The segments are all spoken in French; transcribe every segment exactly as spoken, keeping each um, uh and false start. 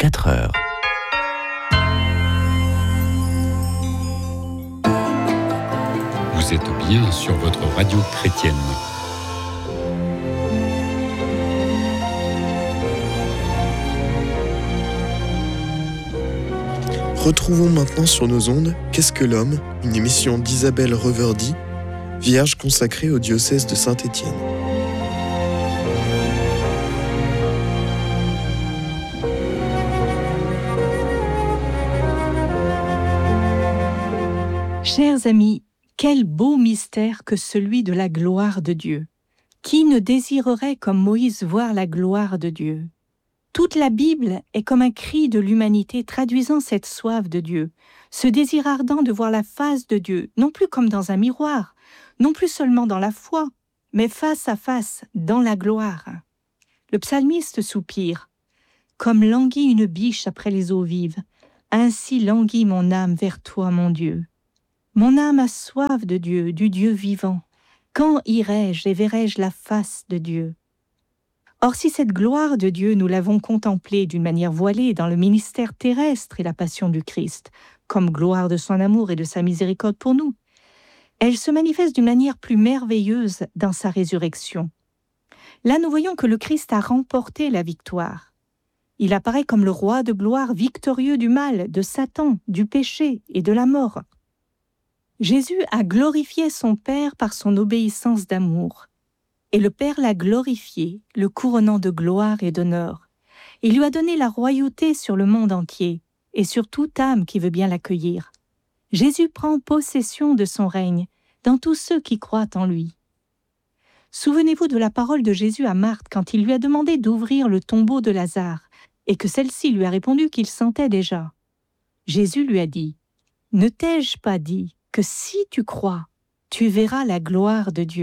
vingt-quatre heures. Vous êtes bien sur votre radio chrétienne. Retrouvons maintenant sur nos ondes Qu'est-ce que l'homme, une émission d'Isabelle Reverdy, vierge consacrée au diocèse de Saint-Étienne. Chers amis, quel beau mystère que celui de la gloire de Dieu. Qui ne désirerait comme Moïse voir la gloire de Dieu ? Toute la Bible est comme un cri de l'humanité traduisant cette soif de Dieu, ce désir ardent de voir la face de Dieu, non plus comme dans un miroir, non plus seulement dans la foi, mais face à face, dans la gloire. Le psalmiste soupire. « Comme languit une biche après les eaux vives, ainsi languit mon âme vers toi, mon Dieu. Mon âme a soif de Dieu, du Dieu vivant. Quand irai-je et verrai-je la face de Dieu ?» Or, si cette gloire de Dieu, nous l'avons contemplée d'une manière voilée dans le ministère terrestre et la passion du Christ, comme gloire de son amour et de sa miséricorde pour nous, elle se manifeste d'une manière plus merveilleuse dans sa résurrection. Là, nous voyons que le Christ a remporté la victoire. Il apparaît comme le roi de gloire victorieux du mal, de Satan, du péché et de la mort. Jésus a glorifié son Père par son obéissance d'amour. Et le Père l'a glorifié, le couronnant de gloire et d'honneur. Il lui a donné la royauté sur le monde entier et sur toute âme qui veut bien l'accueillir. Jésus prend possession de son règne dans tous ceux qui croient en lui. Souvenez-vous de la parole de Jésus à Marthe quand il lui a demandé d'ouvrir le tombeau de Lazare et que celle-ci lui a répondu qu'il sentait déjà. Jésus lui a dit « Ne t'ai-je pas dit que si tu crois, tu verras la gloire de Dieu ?»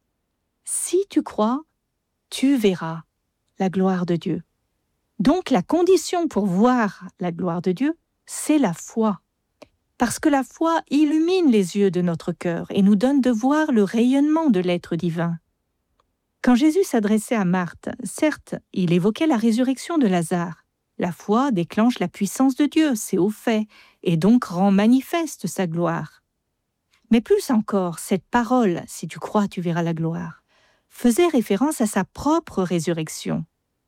Si tu crois, tu verras la gloire de Dieu. Donc la condition pour voir la gloire de Dieu, c'est la foi. Parce que la foi illumine les yeux de notre cœur et nous donne de voir le rayonnement de l'être divin. Quand Jésus s'adressait à Marthe, certes, il évoquait la résurrection de Lazare. La foi déclenche la puissance de Dieu, c'est au fait, et donc rend manifeste sa gloire. Mais plus encore, cette parole, si tu crois, tu verras la gloire, faisait référence à sa propre résurrection.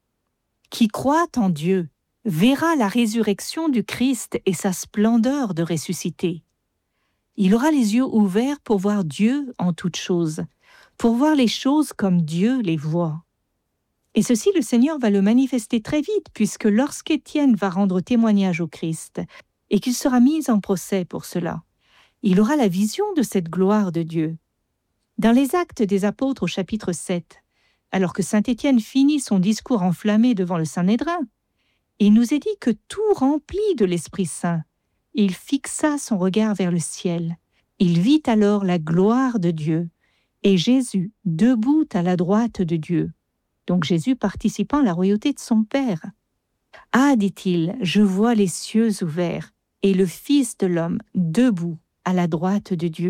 Qui croit en Dieu verra la résurrection du Christ et sa splendeur de ressuscité. Il aura les yeux ouverts pour voir Dieu en toutes choses, pour voir les choses comme Dieu les voit. Et ceci, le Seigneur va le manifester très vite, puisque lorsqu'Étienne va rendre témoignage au Christ et qu'il sera mis en procès pour cela, il aura la vision de cette gloire de Dieu. Dans les Actes des Apôtres au chapitre sept, alors que saint Étienne finit son discours enflammé devant le Sanhédrin, il nous est dit que tout rempli de l'Esprit Saint, il fixa son regard vers le ciel. Il vit alors la gloire de Dieu et Jésus debout à la droite de Dieu. Donc Jésus participant à la royauté de son Père. « Ah, dit-il, je vois les cieux ouverts et le Fils de l'homme debout à la droite de Dieu. »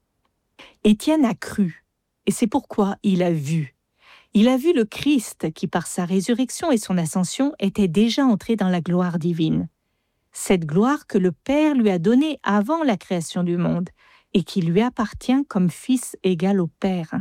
Étienne a cru, et c'est pourquoi il a vu. Il a vu le Christ qui, par sa résurrection et son ascension, était déjà entré dans la gloire divine. Cette gloire que le Père lui a donnée avant la création du monde et qui lui appartient comme fils égal au Père.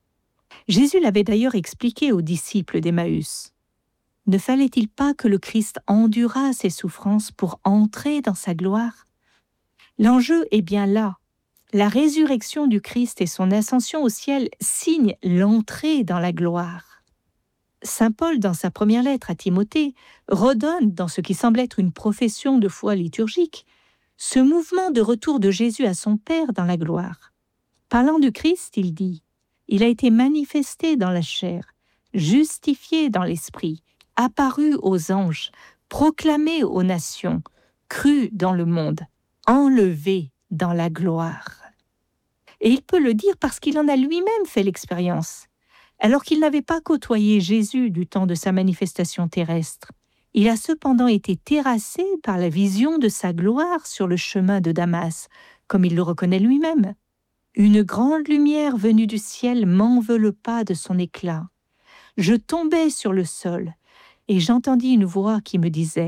Jésus l'avait d'ailleurs expliqué aux disciples d'Emmaüs. Ne fallait-il pas que le Christ endurât ses souffrances pour entrer dans sa gloire ? L'enjeu est bien là. La résurrection du Christ et son ascension au ciel signent l'entrée dans la gloire. Saint Paul, dans sa première lettre à Timothée, redonne, dans ce qui semble être une profession de foi liturgique, ce mouvement de retour de Jésus à son Père dans la gloire. Parlant du Christ, il dit « Il a été manifesté dans la chair, justifié dans l'esprit, apparu aux anges, proclamé aux nations, cru dans le monde, enlevé dans la gloire. » Et il peut le dire parce qu'il en a lui-même fait l'expérience. Alors qu'il n'avait pas côtoyé Jésus du temps de sa manifestation terrestre, il a cependant été terrassé par la vision de sa gloire sur le chemin de Damas, comme il le reconnaît lui-même. Une grande lumière venue du ciel m'enveloppa de son éclat. Je tombais sur le sol, et j'entendis une voix qui me disait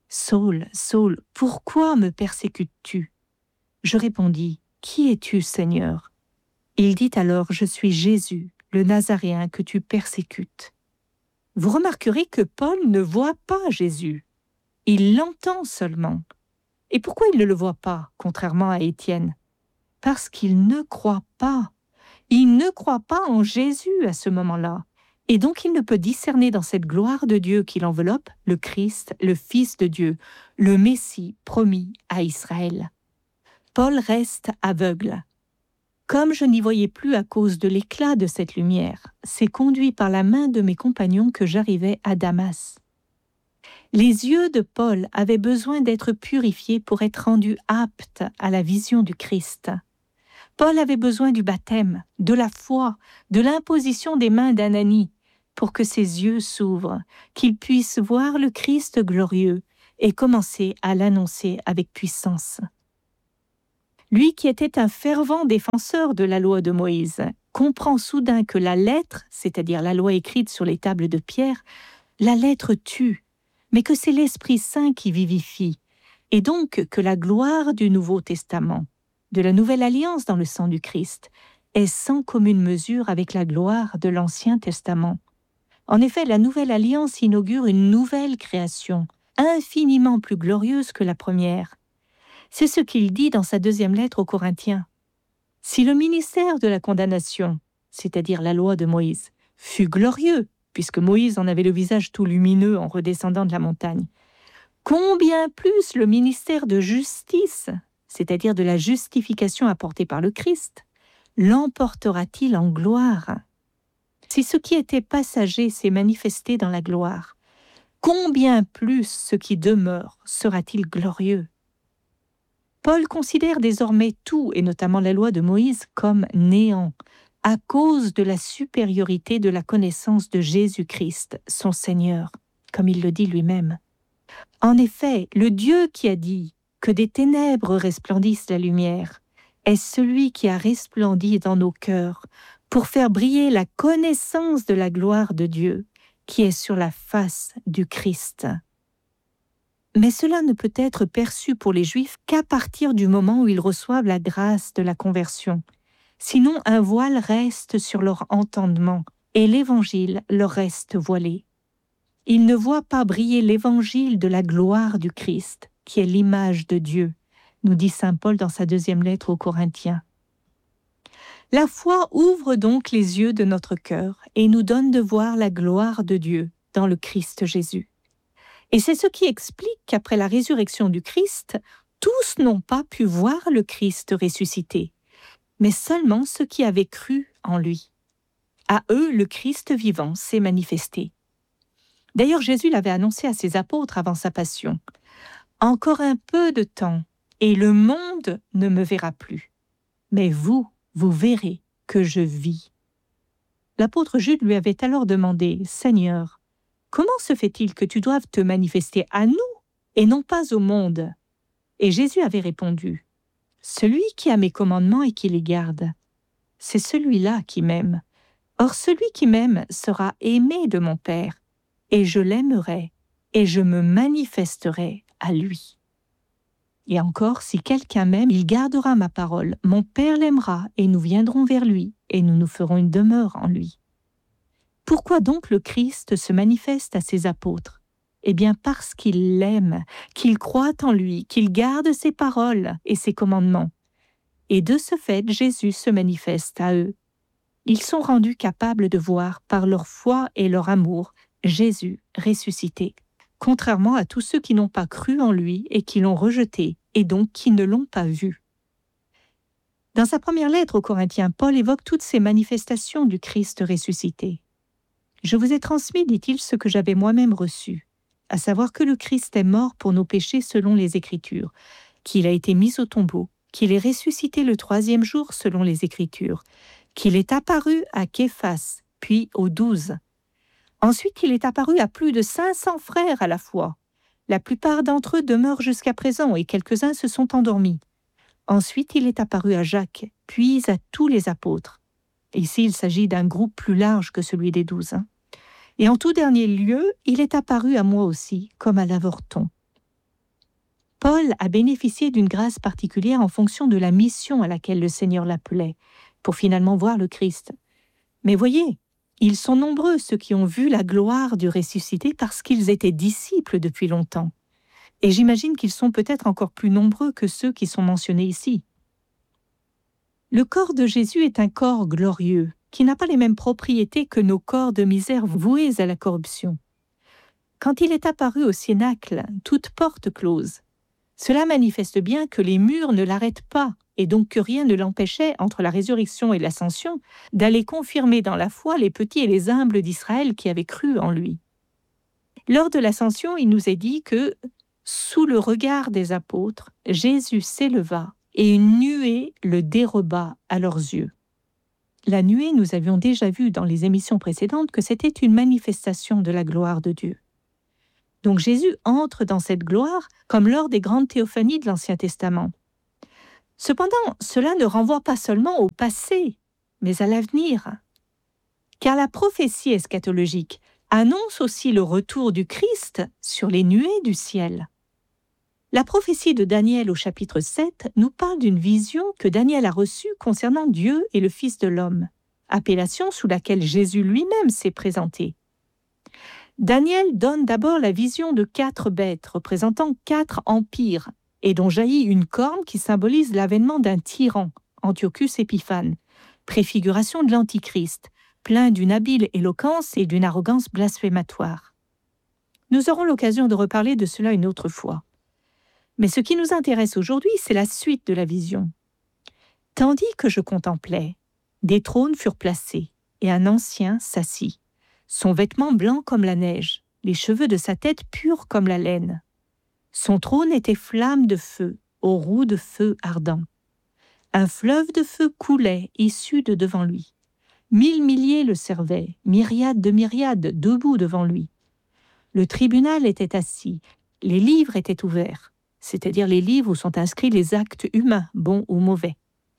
« Saul, Saul, pourquoi me persécutes-tu » Je répondis, « Qui es-tu, Seigneur » Il dit alors, « Je suis Jésus, le Nazaréen que tu persécutes. » Vous remarquerez que Paul ne voit pas Jésus, il l'entend seulement. Et pourquoi il ne le voit pas, contrairement à Étienne ? Parce qu'il ne croit pas. Il ne croit pas en Jésus à ce moment-là. Et donc il ne peut discerner dans cette gloire de Dieu qui l'enveloppe le Christ, le Fils de Dieu, le Messie promis à Israël. Paul reste aveugle. Comme je n'y voyais plus à cause de l'éclat de cette lumière, c'est conduit par la main de mes compagnons que j'arrivais à Damas. Les yeux de Paul avaient besoin d'être purifiés pour être rendus aptes à la vision du Christ. Paul avait besoin du baptême, de la foi, de l'imposition des mains d'Ananie, pour que ses yeux s'ouvrent, qu'il puisse voir le Christ glorieux et commencer à l'annoncer avec puissance. Lui qui était un fervent défenseur de la loi de Moïse, comprend soudain que la lettre, c'est-à-dire la loi écrite sur les tables de pierre, la lettre tue, mais que c'est l'Esprit Saint qui vivifie, et donc que la gloire du Nouveau Testament, de la Nouvelle Alliance dans le sang du Christ, est sans commune mesure avec la gloire de l'Ancien Testament. En effet, la Nouvelle Alliance inaugure une nouvelle création, infiniment plus glorieuse que la première. C'est ce qu'il dit dans sa deuxième lettre aux Corinthiens. Si le ministère de la condamnation, c'est-à-dire la loi de Moïse, fut glorieux, puisque Moïse en avait le visage tout lumineux en redescendant de la montagne, combien plus le ministère de justice, c'est-à-dire de la justification apportée par le Christ, l'emportera-t-il en gloire ? Si ce qui était passager s'est manifesté dans la gloire, combien plus ce qui demeure sera-t-il glorieux ? Paul considère désormais tout, et notamment la loi de Moïse, comme néant, à cause de la supériorité de la connaissance de Jésus-Christ, son Seigneur, comme il le dit lui-même. En effet, le Dieu qui a dit que des ténèbres resplendissent la lumière est celui qui a resplendi dans nos cœurs pour faire briller la connaissance de la gloire de Dieu qui est sur la face du Christ. Mais cela ne peut être perçu pour les Juifs qu'à partir du moment où ils reçoivent la grâce de la conversion. Sinon, un voile reste sur leur entendement et l'Évangile leur reste voilé. Ils ne voient pas briller l'Évangile de la gloire du Christ, qui est l'image de Dieu, nous dit saint Paul dans sa deuxième lettre aux Corinthiens. La foi ouvre donc les yeux de notre cœur et nous donne de voir la gloire de Dieu dans le Christ Jésus. Et c'est ce qui explique qu'après la résurrection du Christ, tous n'ont pas pu voir le Christ ressuscité, mais seulement ceux qui avaient cru en lui. À eux, le Christ vivant s'est manifesté. D'ailleurs, Jésus l'avait annoncé à ses apôtres avant sa passion. « Encore un peu de temps, et le monde ne me verra plus. Mais vous, vous verrez que je vis. » L'apôtre Jude lui avait alors demandé « Seigneur, comment se fait-il que tu doives te manifester à nous et non pas au monde ?» Et Jésus avait répondu « Celui qui a mes commandements et qui les garde, c'est celui-là qui m'aime. Or celui qui m'aime sera aimé de mon Père, et je l'aimerai, et je me manifesterai à lui. Et encore, si quelqu'un m'aime, il gardera ma parole. Mon Père l'aimera, et nous viendrons vers lui, et nous nous ferons une demeure en lui. » Pourquoi donc le Christ se manifeste à ses apôtres ? Eh bien parce qu'il l'aime, qu'il croit en lui, qu'il garde ses paroles et ses commandements. Et de ce fait, Jésus se manifeste à eux. Ils sont rendus capables de voir, par leur foi et leur amour, Jésus ressuscité, contrairement à tous ceux qui n'ont pas cru en lui et qui l'ont rejeté, et donc qui ne l'ont pas vu. Dans sa première lettre aux Corinthiens, Paul évoque toutes ces manifestations du Christ ressuscité. « Je vous ai transmis, dit-il, ce que j'avais moi-même reçu, à savoir que le Christ est mort pour nos péchés selon les Écritures, qu'il a été mis au tombeau, qu'il est ressuscité le troisième jour selon les Écritures, qu'il est apparu à Képhas, puis aux douze. Ensuite, il est apparu à plus de cinq cents frères à la fois. La plupart d'entre eux demeurent jusqu'à présent et quelques-uns se sont endormis. Ensuite, il est apparu à Jacques, puis à tous les apôtres. » Ici, il s'agit d'un groupe plus large que celui des douze. Hein. Et en tout dernier lieu, il est apparu à moi aussi, comme à l'avorton. Paul a bénéficié d'une grâce particulière en fonction de la mission à laquelle le Seigneur l'appelait, pour finalement voir le Christ. Mais voyez, ils sont nombreux ceux qui ont vu la gloire du ressuscité parce qu'ils étaient disciples depuis longtemps. Et j'imagine qu'ils sont peut-être encore plus nombreux que ceux qui sont mentionnés ici. Le corps de Jésus est un corps glorieux, qui n'a pas les mêmes propriétés que nos corps de misère voués à la corruption. Quand il est apparu au Cénacle, toute porte close, cela manifeste bien que les murs ne l'arrêtent pas, et donc que rien ne l'empêchait, entre la résurrection et l'ascension, d'aller confirmer dans la foi les petits et les humbles d'Israël qui avaient cru en lui. Lors de l'ascension, il nous est dit que, sous le regard des apôtres, Jésus s'éleva et une nuée le déroba à leurs yeux. La nuée, nous avions déjà vu dans les émissions précédentes que c'était une manifestation de la gloire de Dieu. Donc Jésus entre dans cette gloire comme lors des grandes théophanies de l'Ancien Testament. Cependant, cela ne renvoie pas seulement au passé, mais à l'avenir. Car la prophétie eschatologique annonce aussi le retour du Christ sur les nuées du ciel. La prophétie de Daniel au chapitre sept nous parle d'une vision que Daniel a reçue concernant Dieu et le Fils de l'homme, appellation sous laquelle Jésus lui-même s'est présenté. Daniel donne d'abord la vision de quatre bêtes représentant quatre empires et dont jaillit une corne qui symbolise l'avènement d'un tyran, Antiochus Épiphane, préfiguration de l'Antichrist, plein d'une habile éloquence et d'une arrogance blasphématoire. Nous aurons l'occasion de reparler de cela une autre fois. Mais ce qui nous intéresse aujourd'hui, c'est la suite de la vision. Tandis que je contemplais, des trônes furent placés, et un ancien s'assit, son vêtement blanc comme la neige, les cheveux de sa tête purs comme la laine. Son trône était flamme de feu, aux roues de feu ardent. Un fleuve de feu coulait, issu de devant lui. Mille milliers le servaient, myriades de myriades debout devant lui. Le tribunal était assis, les livres étaient ouverts, c'est-à-dire les livres où sont inscrits les actes humains, bons ou mauvais.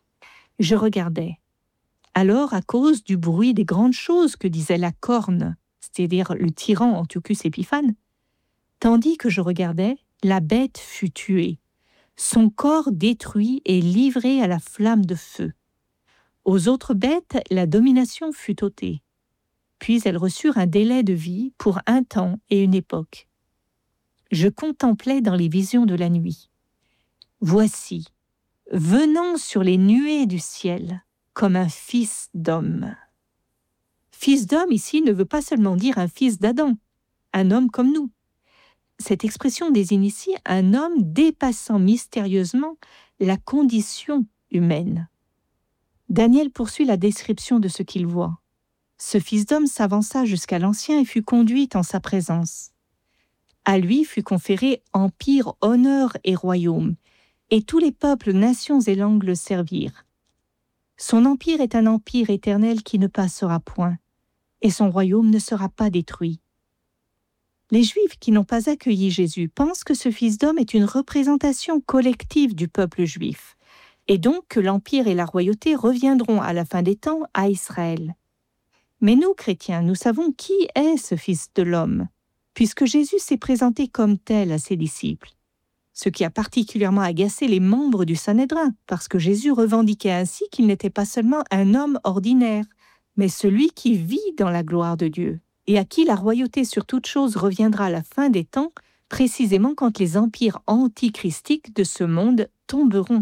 Je regardais. Alors, à cause du bruit des grandes choses que disait la corne, c'est-à-dire le tyran Antiochus Épiphane, tandis que je regardais, la bête fut tuée, son corps détruit et livré à la flamme de feu. Aux autres bêtes, la domination fut ôtée. Puis elles reçurent un délai de vie pour un temps et une époque. Je contemplais dans les visions de la nuit. Voici, venant sur les nuées du ciel, comme un fils d'homme. Fils d'homme ici ne veut pas seulement dire un fils d'Adam, un homme comme nous. Cette expression désigne ici un homme dépassant mystérieusement la condition humaine. Daniel poursuit la description de ce qu'il voit. Ce fils d'homme s'avança jusqu'à l'Ancien et fut conduit en sa présence. À lui fut conféré empire, honneur et royaume, et tous les peuples, nations et langues le servirent. Son empire est un empire éternel qui ne passera point, et son royaume ne sera pas détruit. Les Juifs qui n'ont pas accueilli Jésus pensent que ce Fils d'homme est une représentation collective du peuple juif, et donc que l'empire et la royauté reviendront à la fin des temps à Israël. Mais nous, chrétiens, nous savons qui est ce Fils de l'homme, puisque Jésus s'est présenté comme tel à ses disciples. Ce qui a particulièrement agacé les membres du Sanhédrin, parce que Jésus revendiquait ainsi qu'il n'était pas seulement un homme ordinaire, mais celui qui vit dans la gloire de Dieu, et à qui la royauté sur toute chose reviendra à la fin des temps, précisément quand les empires antichristiques de ce monde tomberont.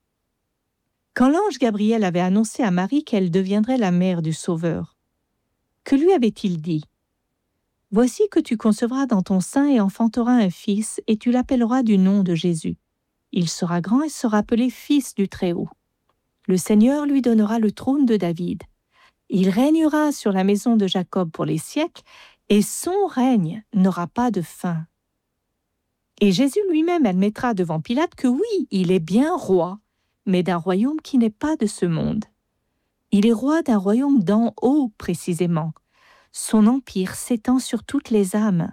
Quand l'ange Gabriel avait annoncé à Marie qu'elle deviendrait la mère du Sauveur, que lui avait-il dit ? « Voici que tu concevras dans ton sein et enfanteras un fils, et tu l'appelleras du nom de Jésus. Il sera grand et sera appelé Fils du Très-Haut. Le Seigneur lui donnera le trône de David. Il régnera sur la maison de Jacob pour les siècles, et son règne n'aura pas de fin. » Et Jésus lui-même admettra devant Pilate que oui, il est bien roi, mais d'un royaume qui n'est pas de ce monde. Il est roi d'un royaume d'en haut, précisément. Son empire s'étend sur toutes les âmes.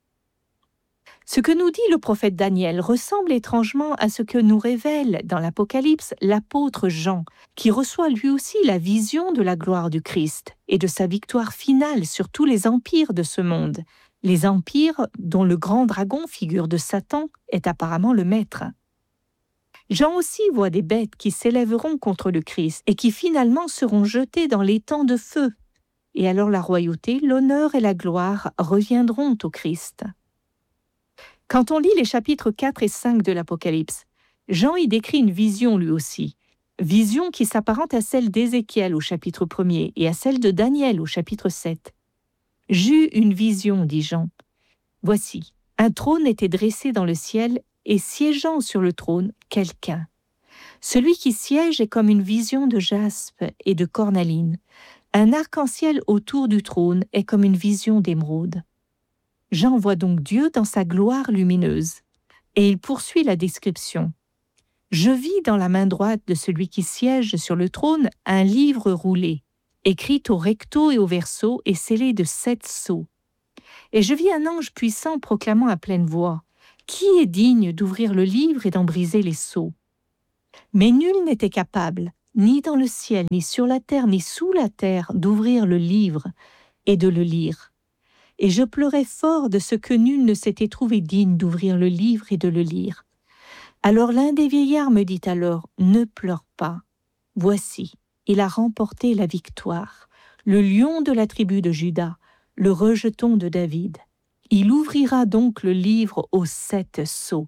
Ce que nous dit le prophète Daniel ressemble étrangement à ce que nous révèle dans l'Apocalypse l'apôtre Jean, qui reçoit lui aussi la vision de la gloire du Christ et de sa victoire finale sur tous les empires de ce monde, Les empires, dont le grand dragon, figure de Satan, est apparemment le maître. Jean aussi voit des bêtes qui s'élèveront contre le Christ et qui finalement seront jetées dans l'étang de feu. Et alors la royauté, l'honneur et la gloire reviendront au Christ. Quand on lit les chapitres quatre et cinq de l'Apocalypse, Jean y décrit une vision lui aussi, vision qui s'apparente à celle d'Ézéchiel au chapitre premier et à celle de Daniel au chapitre sept. « J'eus une vision, dit Jean. Voici, un trône était dressé dans le ciel et siégeant sur le trône, quelqu'un. Celui qui siège est comme une vision de jaspe et de cornaline. Un arc-en-ciel autour du trône est comme une vision d'émeraude. Jean voit donc Dieu dans sa gloire lumineuse. Et il poursuit la description. Je vis dans la main droite de celui qui siège sur le trône un livre roulé, écrit au recto et au verso et scellé de sept sceaux. Et je vis un ange puissant proclamant à pleine voix « Qui est digne d'ouvrir le livre et d'en briser les sceaux ?» Mais nul n'était capable, ni dans le ciel, ni sur la terre, ni sous la terre, d'ouvrir le livre et de le lire. Et je pleurais fort de ce que nul ne s'était trouvé digne d'ouvrir le livre et de le lire. Alors l'un des vieillards me dit alors « Ne pleure pas. Voici, il a remporté la victoire, le lion de la tribu de Juda, le rejeton de David. Il ouvrira donc le livre aux sept sceaux.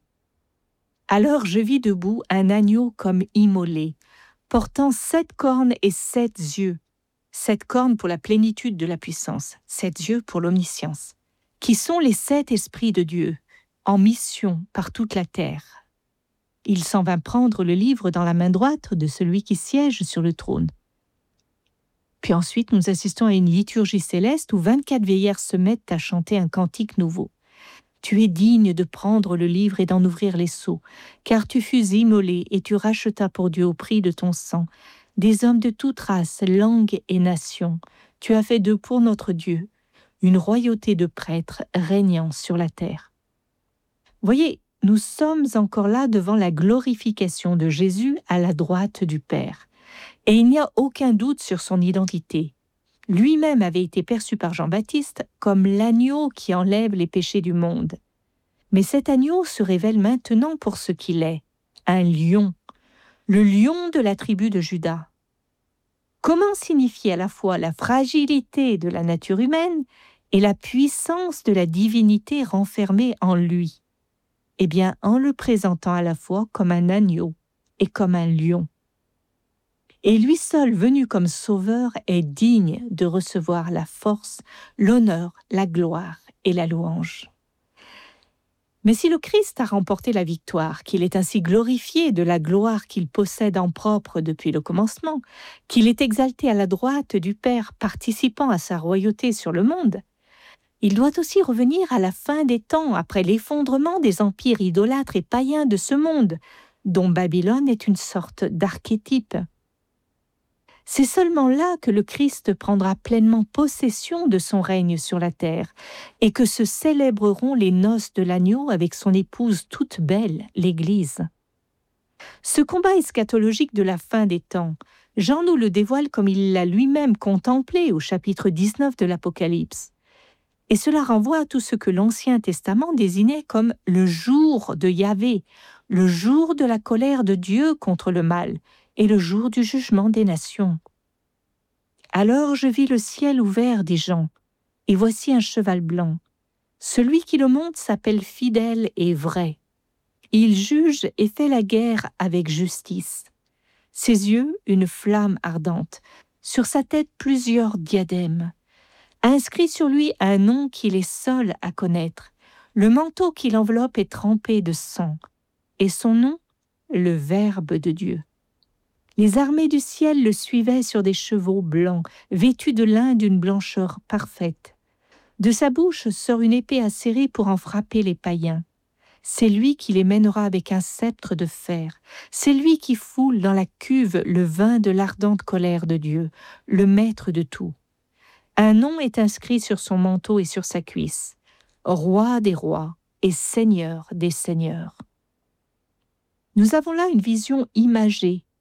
Alors je vis debout un agneau comme immolé, portant sept cornes et sept yeux, sept cornes pour la plénitude de la puissance, sept yeux pour l'omniscience, qui sont les sept esprits de Dieu, en mission par toute la terre. Il s'en vint prendre le livre dans la main droite de celui qui siège sur le trône. Puis ensuite, nous assistons à une liturgie céleste où vingt-quatre vieillards se mettent à chanter un cantique nouveau. Tu es digne de prendre le livre et d'en ouvrir les sceaux, car tu fus immolé et tu rachetas pour Dieu au prix de ton sang des hommes de toute race, langue et nation. Tu as fait d'eux pour notre Dieu une royauté de prêtres régnant sur la terre. Voyez, nous sommes encore là devant la glorification de Jésus à la droite du Père. Et il n'y a aucun doute sur son identité. Lui-même avait été perçu par Jean-Baptiste comme l'agneau qui enlève les péchés du monde. Mais cet agneau se révèle maintenant pour ce qu'il est, un lion, le lion de la tribu de Juda. Comment signifier à la fois la fragilité de la nature humaine et la puissance de la divinité renfermée en lui? Eh bien, en le présentant à la fois comme un agneau et comme un lion. Et lui seul, venu comme sauveur, est digne de recevoir la force, l'honneur, la gloire et la louange. Mais si le Christ a remporté la victoire, qu'il est ainsi glorifié de la gloire qu'il possède en propre depuis le commencement, qu'il est exalté à la droite du Père, participant à sa royauté sur le monde, il doit aussi revenir à la fin des temps, après l'effondrement des empires idolâtres et païens de ce monde, dont Babylone est une sorte d'archétype. C'est seulement là que le Christ prendra pleinement possession de son règne sur la terre et que se célébreront les noces de l'agneau avec son épouse toute belle, l'Église. Ce combat eschatologique de la fin des temps, Jean nous le dévoile comme il l'a lui-même contemplé au chapitre dix-neuf de l'Apocalypse. Et cela renvoie à tout ce que l'Ancien Testament désignait comme le jour de Yahvé, le jour de la colère de Dieu contre le mal, et le jour du jugement des nations. Alors je vis le ciel ouvert, dit Jean, et voici un cheval blanc. Celui qui le monte s'appelle fidèle et vrai. Il juge et fait la guerre avec justice. Ses yeux, une flamme ardente. Sur sa tête, plusieurs diadèmes. Inscrit sur lui un nom qu'il est seul à connaître. Le manteau qui l'enveloppe est trempé de sang. Et son nom, le Verbe de Dieu. Les armées du ciel le suivaient sur des chevaux blancs, vêtus de lin d'une blancheur parfaite. De sa bouche sort une épée acérée pour en frapper les païens. C'est lui qui les mènera avec un sceptre de fer. C'est lui qui foule dans la cuve le vin de l'ardente colère de Dieu, le maître de tout. Un nom est inscrit sur son manteau et sur sa cuisse. Roi des rois et Seigneur des seigneurs. Nous avons là une vision imagée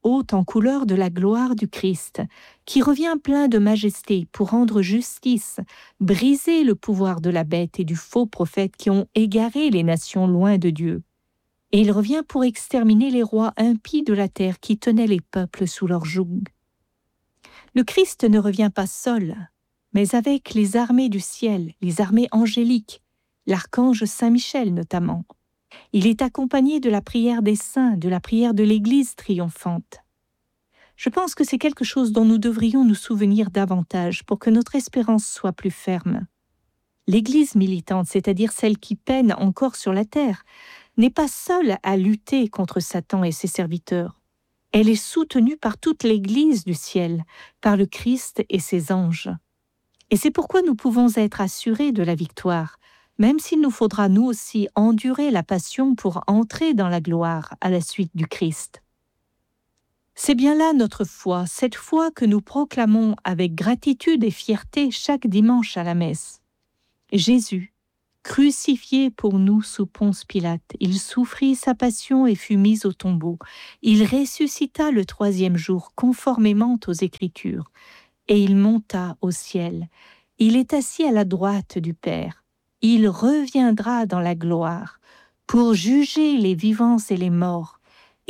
haute en couleur de la gloire du Christ, qui revient plein de majesté pour rendre justice, briser le pouvoir de la bête et du faux prophète qui ont égaré les nations loin de Dieu. Et il revient pour exterminer les rois impies de la terre qui tenaient les peuples sous leur joug. Le Christ ne revient pas seul, mais avec les armées du ciel, les armées angéliques, l'archange Saint-Michel notamment. Il est accompagné de la prière des saints, de la prière de l'Église triomphante. Je pense que c'est quelque chose dont nous devrions nous souvenir davantage pour que notre espérance soit plus ferme. L'Église militante, c'est-à-dire celle qui peine encore sur la terre, n'est pas seule à lutter contre Satan et ses serviteurs. Elle est soutenue par toute l'Église du ciel, par le Christ et ses anges. Et c'est pourquoi nous pouvons être assurés de la victoire, même s'il nous faudra nous aussi endurer la passion pour entrer dans la gloire à la suite du Christ. C'est bien là notre foi, cette foi que nous proclamons avec gratitude et fierté chaque dimanche à la messe. Jésus, crucifié pour nous sous Ponce Pilate, il souffrit sa passion et fut mis au tombeau. Il ressuscita le troisième jour conformément aux Écritures, et il monta au ciel. Il est assis à la droite du Père. Il reviendra dans la gloire pour juger les vivants et les morts,